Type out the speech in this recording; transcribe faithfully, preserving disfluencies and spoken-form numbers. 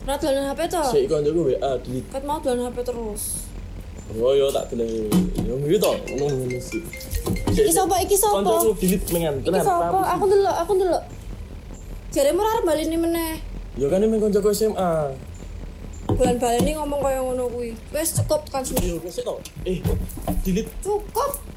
Ora dolan H P to? Sik koncoku W A delete. Ket mau dolan H P terus. Oh yo tak delete. Yo ngene to, ngono sih. Iki sapa? Iki sapa? Koncoku delete mengan. Iki sapa? Aku ndelok, aku ndelok. Jaremu ora arep baleni meneh. Yo kan emang koncoku S M A. Bulan baleni ngomong kaya ngono kuwi. Wis cukup kan. Yo sik to. Eh, delete. Cukup.